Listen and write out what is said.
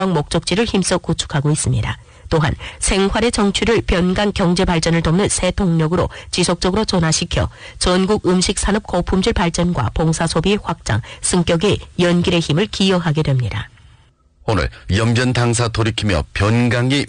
목적지를 힘써 구축하고 있습니다. 또한 생활의 정취를 변강 경제 발전을 돕는 새 동력으로 지속적으로 전환시켜 전국 음식 산업 고품질 발전과 봉사 소비 확장, 승격의 연길의 힘을 기여하게 됩니다. 오늘 염전 당사 돌이키며 변강이